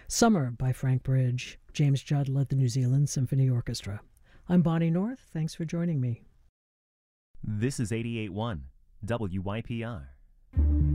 Summer by Frank Bridge. James Judd led the New Zealand Symphony Orchestra. I'm Bonnie North. Thanks for joining me. This is 88.1 WYPR.